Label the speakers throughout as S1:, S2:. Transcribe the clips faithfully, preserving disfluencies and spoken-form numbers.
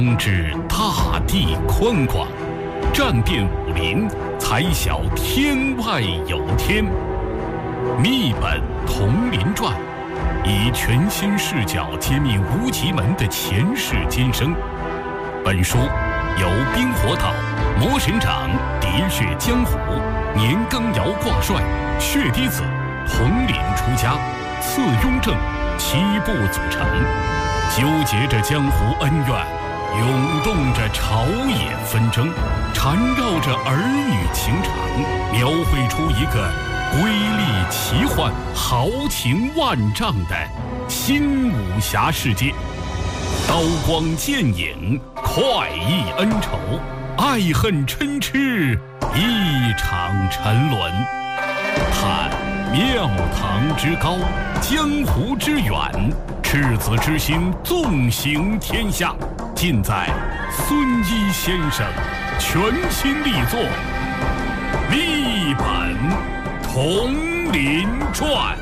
S1: 知大地宽广，战遍武林，才晓天外有天。秘本铜林传，以全新视角揭秘无极门的前世今生。本书由冰火岛、魔神掌、喋血江湖、年羹尧挂帅、血滴子、铜林出家、次雍正七部组成，纠结着江湖恩怨，涌动着朝野纷争，缠绕着儿女情长，描绘出一个瑰丽奇幻、豪情万丈的新武侠世界。刀光剑影，快意恩仇，爱恨嗔痴，一场沉沦。探庙堂之高，江湖之远，赤子之心纵行天下，尽在孙一先生全新力作《秘本铜林传》。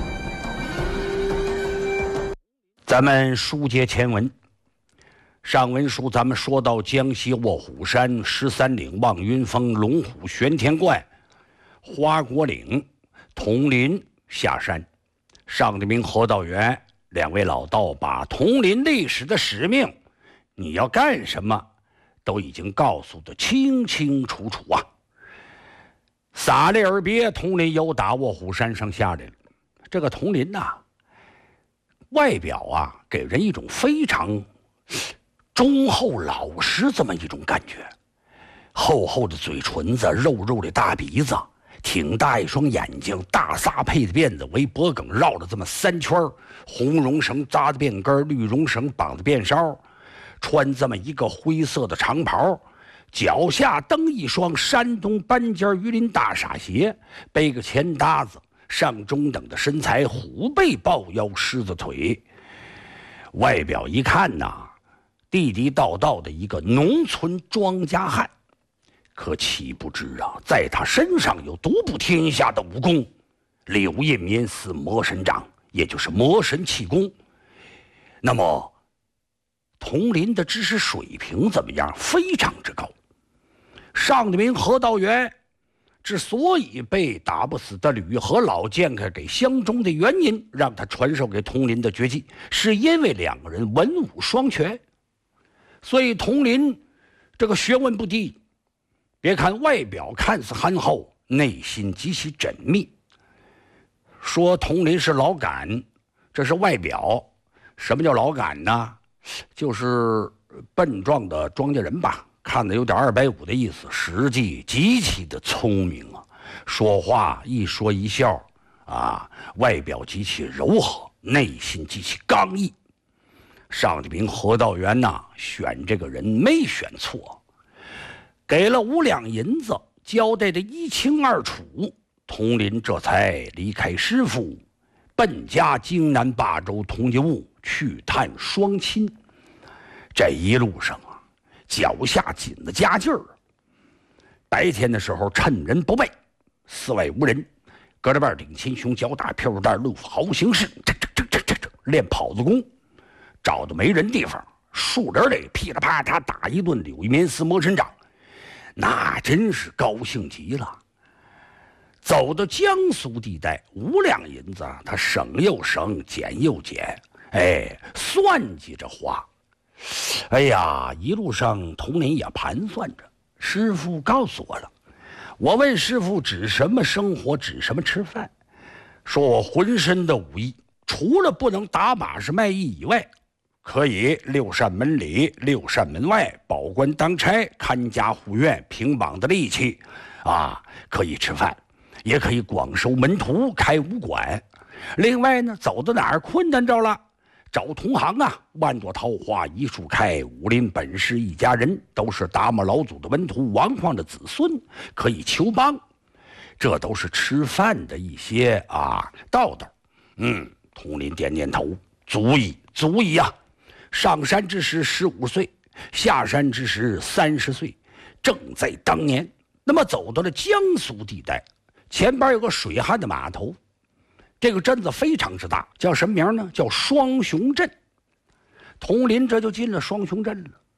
S2: 咱们书接前文，上文书咱们说到江西卧虎山、十三岭望云峰、龙虎玄天观、花果岭、铜林下山，上的明何道元两位老道把铜林历史的使命，你要干什么，都已经告诉得清清楚楚啊。撒泪而别，铜林又打卧虎山上下来了。这个铜林呐、啊，外表啊给人一种非常忠厚老实这么一种感觉，厚厚的嘴唇子，肉肉的大鼻子，挺大一双眼睛，大撒配的辫子围脖梗绕了这么三圈，红绒绳扎的辫根，绿绒绳绑的辫梢，穿这么一个灰色的长袍，脚下蹬一双山东班尖鱼鳞大傻鞋，背个钱搭子，上中等的身材，虎背抱腰，狮子腿，外表一看呐，地地道道的一个农村庄稼汉。可岂不知啊，在他身上有独步天下的武功——柳叶绵丝魔神掌，也就是魔神气功。那么铜林的知识水平怎么样？非常之高。上的明何道元之所以被打不死的吕和老剑客给相中的原因，让他传授给铜林的绝技，是因为两个人文武双全。所以铜林这个学问不低，别看外表看似憨厚，内心极其缜密。说铜林是老杆，这是外表。什么叫老杆呢？就是笨壮的庄稼人吧，看的有点二百五的意思，实际极其的聪明啊，说话一说一笑啊，外表极其柔和，内心极其刚毅。上的明何道元呐、啊，选这个人没选错，给了五两银子，交代的一清二楚，铜林这才离开师傅，奔家京南霸州同济坞去探双亲。这一路上啊，脚下紧的加劲儿。白天的时候趁人不备，四外无人，搁着半顶秦胸，脚打漂流带，路豪行式，这这这这这这练跑子功。找到没人地方，树林里噼里啪嚓打一顿柳叶绵丝魔神掌，那真是高兴极了。走到江苏地带，五两银子他省又省，减又减，哎，算计着花。哎呀，一路上铜林也盘算着，师傅告诉我了，我问师傅指什么生活，指什么吃饭，说我浑身的武艺，除了不能打把式卖艺以外，可以六扇门里六扇门外，保官当差，看家护院，平绑的力气啊，可以吃饭，也可以广收门徒，开武馆。另外呢，走到哪儿困难着了，找同行啊，万朵桃花一树开，武林本是一家人，都是达摩老祖的门徒，王晃的子孙，可以求帮。这都是吃饭的一些啊道道。嗯，铜林点点头，足矣，足矣啊！上山之时十五岁，下山之时三十岁，正在当年。那么走到了江苏地带，前边有个水旱的码头，这个镇子非常之大，叫什么名呢？叫双雄镇。铜林这就进了双雄镇了。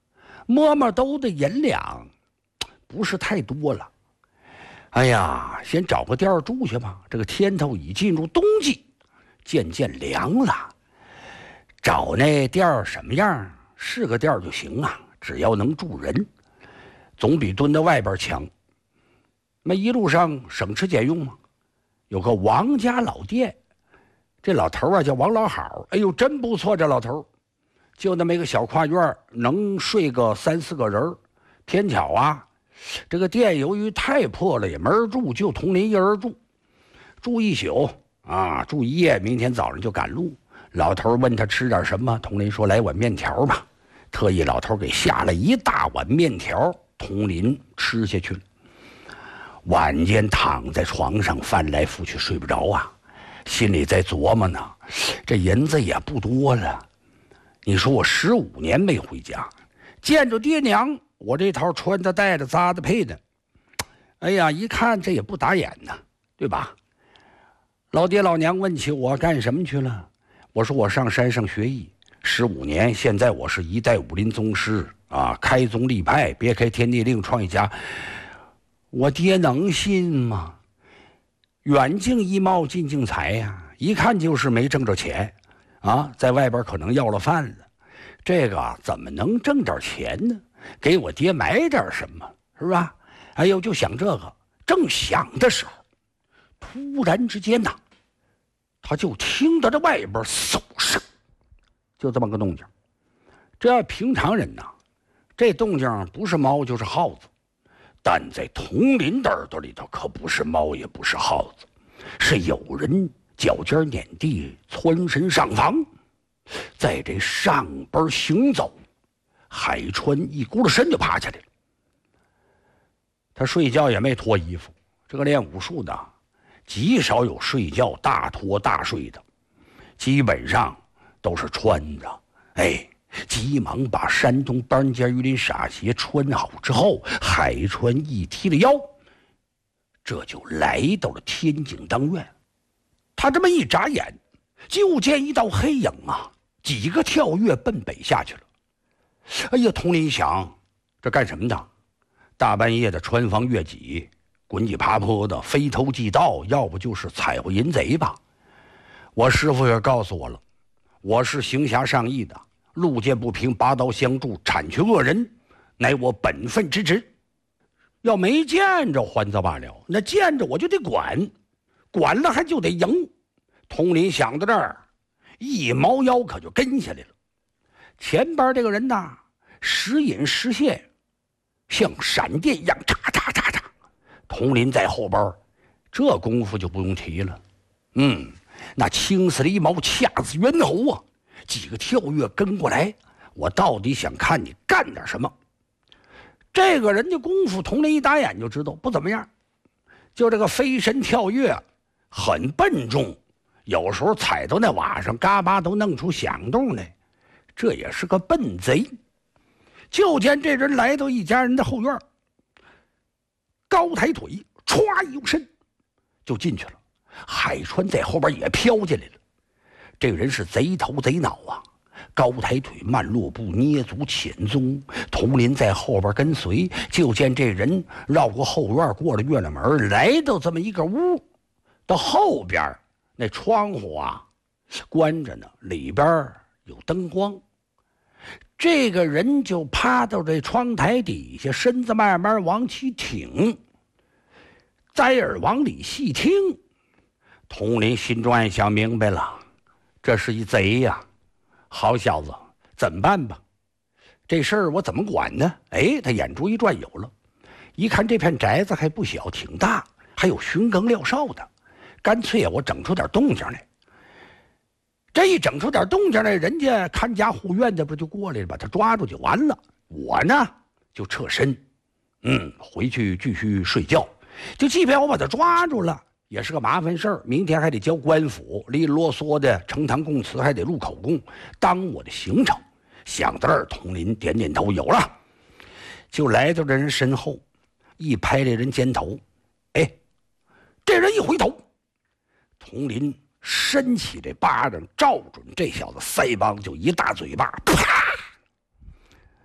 S2: 摸摸兜的银两不是太多了。哎呀，先找个地儿住去吧。这个天头已进入冬季，渐渐凉了。找那地儿什么样？是个地儿就行啊，只要能住人，总比蹲在外边强。那一路上省吃俭用嘛，有个王家老店，这老头啊叫王老好，哎呦，真不错，这老头就那么一个小跨院，能睡个三四个人。偏巧啊，这个店由于太破了，也没人住，就同林一人住，住一宿啊，住一夜，明天早上就赶路。老头问他吃点什么，同林说来碗面条吧。特意老头给下了一大碗面条，同林吃下去了。晚间躺在床上翻来覆去睡不着啊，心里在琢磨呢，这银子也不多了。你说我十五年没回家，见着爹娘，我这套穿的戴的扎的配的，哎呀，一看这也不打眼呢，对吧？老爹老娘问起我干什么去了，我说我上山上学艺十五年，现在我是一代武林宗师啊，开宗立派，别开天地令，创一家。我爹能信吗？远近一貌，近近财呀、啊，一看就是没挣着钱啊，在外边可能要了饭了。这个怎么能挣点钱呢？给我爹买点什么，是吧？哎呦，就想这个，正想的时候，突然之间呐，他就听到这外边嗖声，就这么个动静。这要平常人呐，这动静不是猫就是耗子，但在铜林的耳朵里头，可不是猫也不是耗子，是有人脚尖碾地，蹿身上房，在这上边行走。海川一咕噜身就爬起来了。他睡觉也没脱衣服，这个练武术的极少有睡觉大脱大睡的，基本上都是穿着。哎，急忙把山东班间鱼鳞傻鞋穿好之后，海川一踢了腰，这就来到了天井当院。他这么一眨眼，就见一道黑影啊，几个跳跃奔北下去了。哎呀，佟林想，这干什么的？大半夜的穿房越脊，滚几爬坡的，飞偷即盗，要不就是采回淫贼吧。我师父也告诉我了，我是行侠仗义的，路见不平拔刀相助，铲去恶人，乃我本分之职。要没见着还则罢了，那见着我就得管，管了还就得赢。佟林想到这儿，一猫腰可就跟下来了。前边这个人呐，时隐时现，像闪电一样，嚓嚓嚓嚓。佟林在后边，这功夫就不用提了。嗯，那青丝狸毛掐子猿猴啊，几个跳跃跟过来，我到底想看你干点什么。这个人的功夫，佟林一打眼就知道不怎么样。就这个飞身跳跃，很笨重，有时候踩到那瓦上，嘎巴都弄出响动来。这也是个笨贼。就见这人来到一家人的后院，高抬腿，歘一伸就进去了。海川在后边也飘进来了。这个人是贼头贼脑啊，高抬腿，慢落步，捏足潜踪。佟林在后边跟随，就见这人绕过后院，过了院了门，来到这么一个屋，到后边那窗户啊关着呢，里边有灯光。这个人就趴到这窗台底下，身子慢慢往起挺，摘耳往里细听。佟林心中暗想明白了，这是一贼呀！好小子，怎么办吧？这事儿我怎么管呢？哎，他眼珠一转，有了。一看这片宅子还不小，挺大，还有巡更撂哨的，干脆啊，我整出点动静来。这一整出点动静来，人家看家护院的不就过来了，把他抓住就完了。我呢就撤身，嗯，回去继续睡觉。就即便我把他抓住了，也是个麻烦事儿，明天还得交官府，哩啰嗦的呈堂供词，还得录口供，当我的行程。想到这儿，佟林点点头，有了，就来到这人身后，一拍这人肩头，哎，这人一回头，佟林伸起这巴掌，照准这小子腮帮，就一大嘴巴，啪！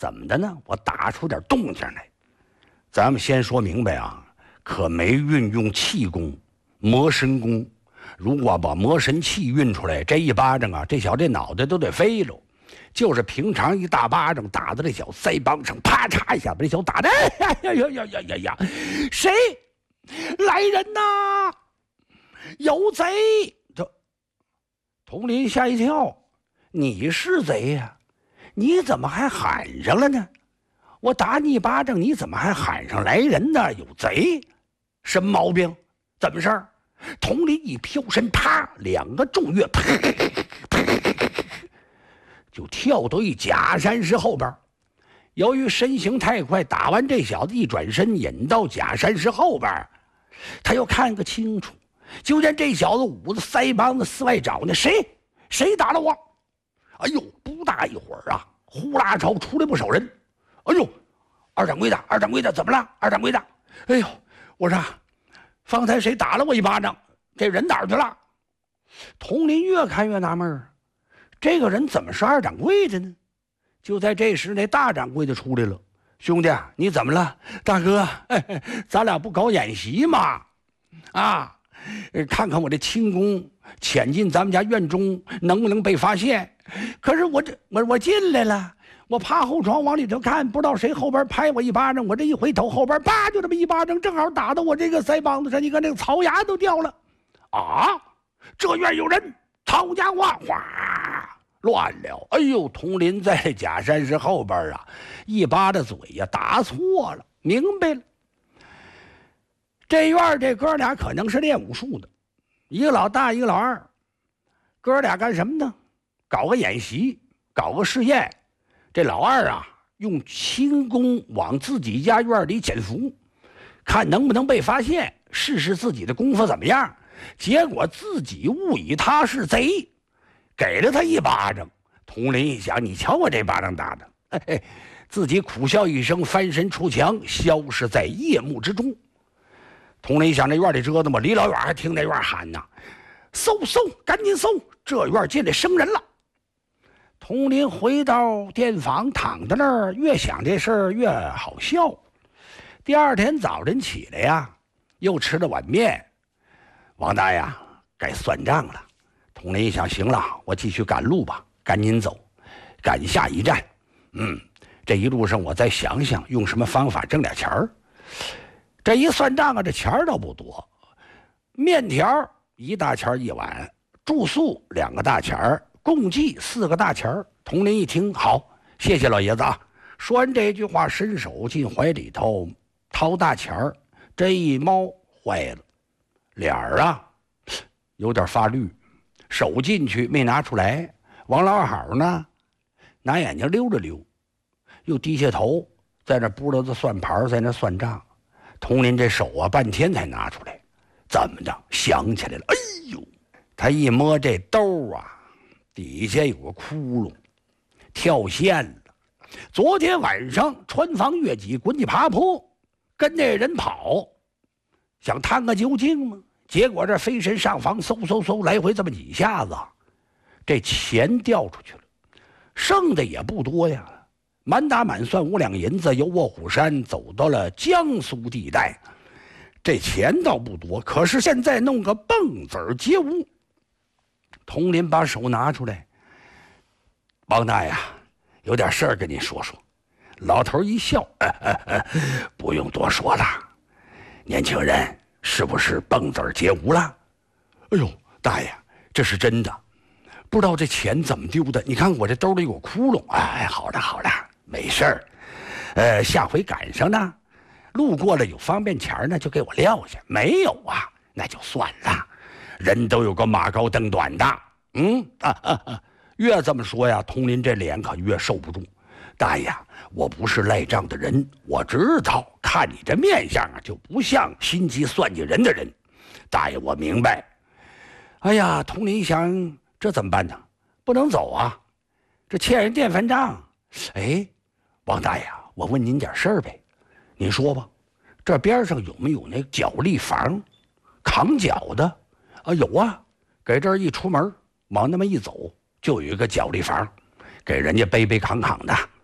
S2: 怎么的呢？我打出点动静来。咱们先说明白啊，可没运用气功、魔神功。如果把魔神气运出来，这一巴掌啊，这小这脑袋都得飞了。就是平常一大巴掌打在这小腮帮上，啪嚓一下把这小打的，哎呀呀呀呀呀呀！谁来人呐？有贼！这佟林吓一跳，你是贼呀、啊？你怎么还喊上了呢？我打你一巴掌，你怎么还喊上来人呢？有贼？什么毛病？怎么事儿？佟林一飘身，啪，两个重跃，啪啪就跳到一假山石后边。由于身形太快，打完这小子一转身，引到假山石后边，他又看个清楚，就见这小子捂着腮帮子四外找呢，谁谁打了我？哎呦，不大一会儿啊，呼啦朝出来不少人。哎呦，二掌柜的，二掌柜的，怎么了？二掌柜的，哎呦，我说方才谁打了我一巴掌？这人哪儿去了？佟林越看越纳闷，这个人怎么是二掌柜的呢？就在这时，那大掌柜的出来了。兄弟，你怎么了？大哥，哎、咱俩不搞演习吗？啊，看看我这轻功潜进咱们家院中能不能被发现？可是我这我我进来了，我趴后窗往里头看，不知道谁后边拍我一巴掌，我这一回头，后边叭就这么一巴掌，正好打到我这个腮帮子上，你看这个槽牙都掉了。啊，这院有人！好家伙，哗！乱了！哎呦，佟林在假山石后边啊，一巴的嘴呀、啊，打错了，明白了。这院这哥俩可能是练武术的，一个老大，一个老二。哥俩干什么呢？搞个演习，搞个试验。这老二啊，用轻功往自己家院里潜伏，看能不能被发现，试试自己的功夫怎么样。结果自己误以他是贼。给了他一巴掌，佟林一想，你瞧我这巴掌打的，嘿嘿，自己苦笑一声，翻身出墙，消失在夜幕之中。佟林想，这院里折腾吧，离老远还听那院喊呢：“搜搜，赶紧搜！这院进来生人了。”佟林回到店房，躺在那儿，越想这事儿越好笑。第二天早晨起来呀，又吃了碗面。王大爷，该算账了。佟林一想，行了，我继续赶路吧，赶紧走，赶下一站。嗯，这一路上我再想想用什么方法挣点钱儿。这一算账啊，这钱儿倒不多，面条一大钱一碗，住宿两个大钱儿，共计四个大钱儿。佟林一听，好，谢谢老爷子啊。说完这句话，伸手进怀里头掏大钱儿，这一猫坏了，脸儿啊有点发绿。手进去没拿出来，王老好呢，拿眼睛溜着溜，又低下头，在那拨着算盘，在那算账。佟林这手啊，半天才拿出来，怎么着？想起来了，哎呦！他一摸这兜啊，底下有个窟窿，跳线了。昨天晚上穿房越脊，滚起爬坡，跟那人跑，想探个究竟吗？结果这飞身上房，嗖嗖嗖来回这么几下子，这钱掉出去了，剩的也不多呀，满打满算五两银子，由卧虎山走到了江苏地带。这钱倒不多，可是现在弄个蹦子街屋。佟林把手拿出来，王大爷，有点事儿跟你说说。老头一笑，哎哎哎，不用多说了，年轻人是不是蹦子街舞了？哎呦，大爷，这是真的，不知道这钱怎么丢的。你看我这兜里有窟窿。哎，好的好的，没事儿。呃，下回赶上呢，路过了有方便钱呢，就给我撂下；没有啊，那就算了。人都有个马高灯短的。嗯啊啊啊！越这么说呀，佟林这脸可越受不住。大爷，我不是赖账的人，我知道，看你这面相啊，就不像心机算计人的人。大爷，我明白。哎呀，佟林想，这怎么办呢？不能走啊，这欠人电饭账。哎，王大爷，我问您点事儿呗，您说吧，这边上有没有那脚力房，扛脚的？啊，有啊，给这儿一出门，往那么一走，就有一个脚力房，给人家背背扛扛的。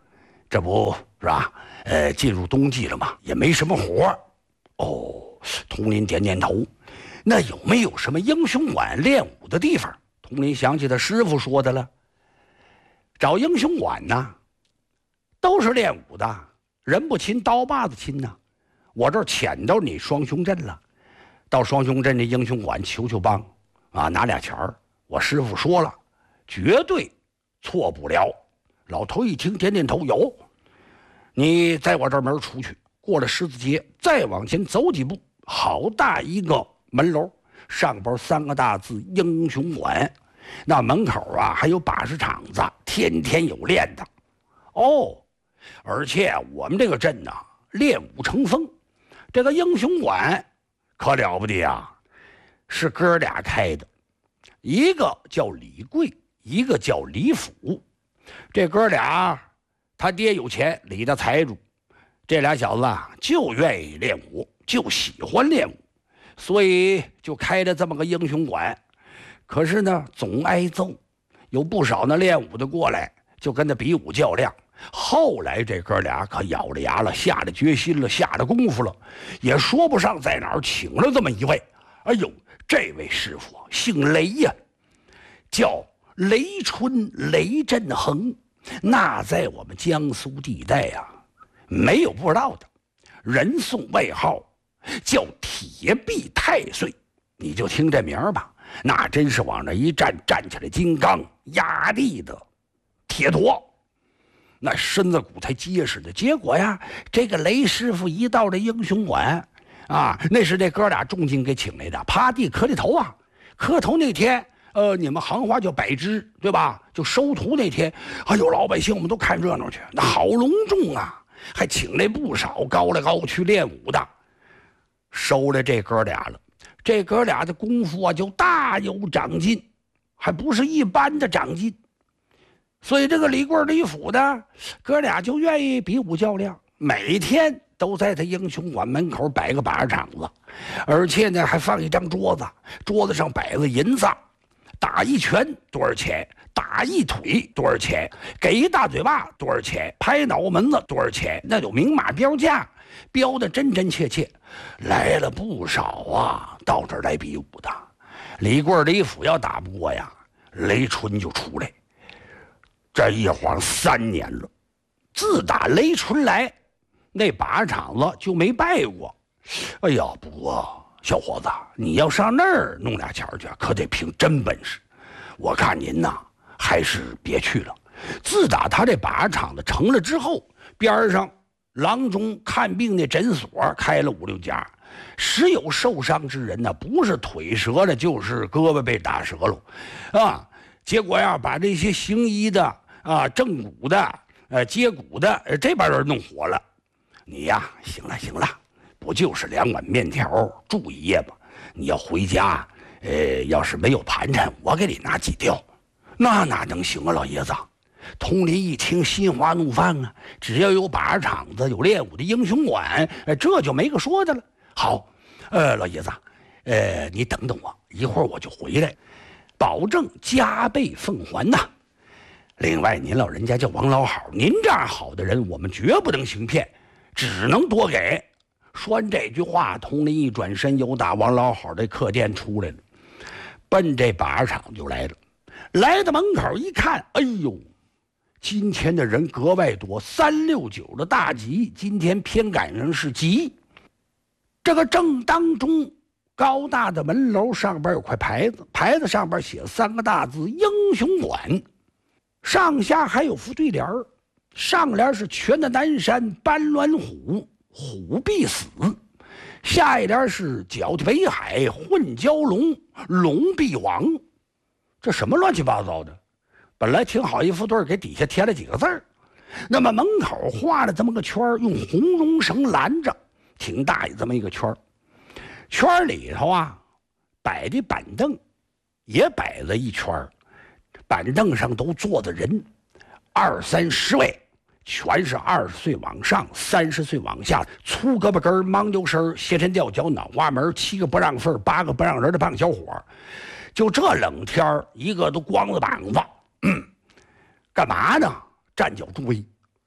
S2: 这不是吧？呃，进入冬季了嘛，也没什么活。哦，佟林点点头。那有没有什么英雄馆练武的地方？佟林想起他师傅说的了。找英雄馆呢，都是练武的，人不亲刀把子亲呐。我这儿遣到你双雄镇了，到双雄镇这英雄馆求求帮啊，拿俩钱儿。我师傅说了，绝对错不了。老头一听，点点头，有。你在我这门出去，过了狮子街，再往前走几步，好大一个门楼，上边三个大字“英雄馆”。那门口啊，还有把式场子，天天有练的。哦，而且我们这个镇呐、啊，练武成风。这个英雄馆可了不得啊，是哥俩开的，一个叫李贵，一个叫李府。这哥俩，他爹有钱，李大财主，这俩小子啊就愿意练武，就喜欢练武，所以就开了这么个英雄馆。可是呢，总挨揍，有不少呢练武的过来，就跟他比武较量。后来这哥俩可咬着牙了，下了决心了，下了功夫了，也说不上在哪儿请了这么一位。哎呦，这位师傅姓雷呀、啊，叫雷春雷振恒。那在我们江苏地带啊，没有不知道的。人送外号叫铁臂太岁，你就听这名儿吧。那真是往那一站，站起来金刚压地的铁坨，那身子骨才结实的。结果呀，这个雷师傅一到这英雄馆啊，那是这哥俩重金给请来的，趴地磕的头啊。磕头那天，呃，你们行话叫摆支，对吧？就收徒那天，哎呦，老百姓我们都看热闹去，那好隆重啊，还请来不少高来高去练武的，收了这哥俩了。这哥俩的功夫啊，就大有长进，还不是一般的长进。所以这个李贵李府的哥俩就愿意比武较量，每天都在他英雄馆门口摆个把式场子，而且呢还放一张桌子，桌子上摆着银子，打一拳多少钱，打一腿多少钱，给一大嘴巴多少钱，拍脑门子多少钱，那有明码标价，标的真真切切。来了不少啊，到这儿来比武的。李贵李府要打不过呀，雷春就出来。这一晃三年了，自打雷春来，那把场子就没败过。哎呀，不过小伙子，你要上那儿弄俩钱去，可得凭真本事。我看您呐，还是别去了。自打他这把场子成了之后，边上郎中看病的诊所开了五六家，时有受伤之人呢，不是腿折了，就是胳膊被打折了，啊！结果呀，把这些行医的啊、正骨的、呃接骨的、呃、这帮人弄活了。你呀，行了行了，不就是两碗面条住一夜吗？你要回家，呃，要是没有盘缠，我给你拿几吊。那哪能行啊，老爷子！佟林一听，心花怒放啊！只要有把式场子，有练武的英雄馆，呃，这就没个说的了。好，呃，老爷子，呃，你等等我，一会儿我就回来，保证加倍奉还呐。另外，您老人家叫王老好，您这样好的人，我们绝不能行骗，只能多给。说完这句话，佟林一转身，由打王老好的客店出来了，奔这把式场就来了。来到门口一看，哎呦！今天的人格外多，三六九的大吉，今天偏赶上是吉。这个正当中，高大的门楼上边有块牌子，牌子上边写三个大字“英雄馆”，上下还有副对联儿，上联是“拳的南山搬鸾虎，虎必死”，下一联是“搅的北海混蛟龙，龙必亡”。这什么乱七八糟的？本来挺好一副对，给底下添了几个字儿。那么门口画了这么个圈，用红绒绳拦着，挺大这么一个圈。圈里头啊，摆的板凳也摆了一圈，板凳上都坐的人，二三十位，全是二十岁往上、三十岁往下，粗胳膊根、mang丢身、斜抻吊脚、脑瓜门，七个不让份、八个不让人的胖小伙。就这冷天，一个都光着膀子。嗯，干嘛呢？站脚助威，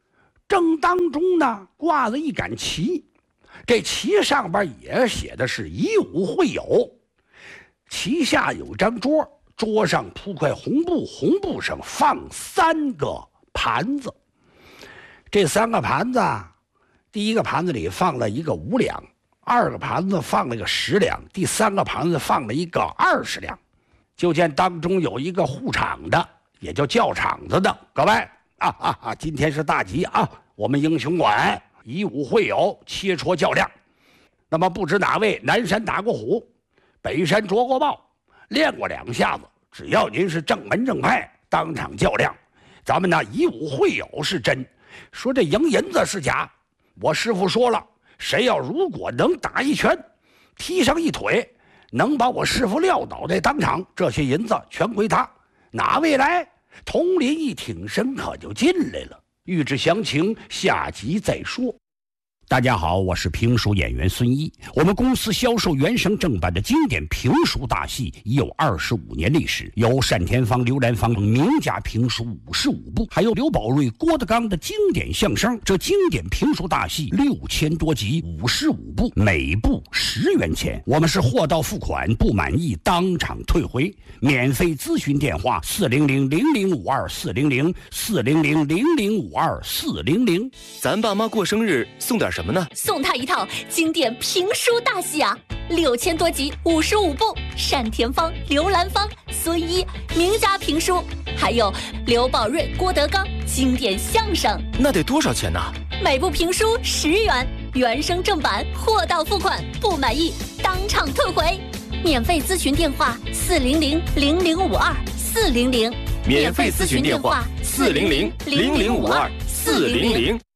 S2: 正当中呢挂着一杆旗，这旗上边也写的是以武会友。旗下有张桌，桌上铺块红布，红布上放三个盘子。这三个盘子，第一个盘子里放了一个五两，二个盘子放了一个十两，第三个盘子放了一个二十两。就见当中有一个护场的，也叫叫场子的。各位啊啊啊！今天是大吉啊！我们英雄馆以武会友，切磋较量。那么不知哪位南山打过虎，北山捉过豹，练过两下子，只要您是正门正派，当场较量。咱们呢以武会友是真，说这赢银子是假。我师父说了，谁要如果能打一拳，踢上一腿，能把我师父撂倒在当场，这些银子全归他。哪位来？佟林一挺身可就进来了。欲知详情，下集再说。大家好，我是评书演员孙一。我们公司销售原声正版的经典评书大戏已有二十五年历史，有单田芳、刘兰芳名家评书五十五部，还有刘宝瑞、郭德纲的经典相声。这经典评书大戏六千多集，五十五部，每部十元钱。我们是货到付款，不满意当场退回。免费咨询电话：四零零零零五二四零零四零零零零五二四零零。
S3: 咱爸妈过生日送点什么呢？
S4: 送他一套经典评书大戏啊，六千多集，五十五部，单田芳、刘兰芳、孙一名家评书，还有刘宝瑞、郭德纲经典相声。
S3: 那得多少钱呢？
S4: 每部评书十元，原声正版，货到付款，不满意当场退回。免费咨询电话：四零零零零五二四零零。
S3: 免费咨询电话：四零零零零五二四零零。